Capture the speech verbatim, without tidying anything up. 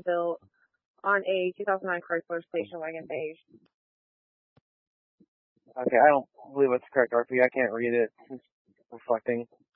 built on a two thousand nine Chrysler station wagon beige. Okay, I don't believe it's correct, R P. I can't read it. It's reflecting.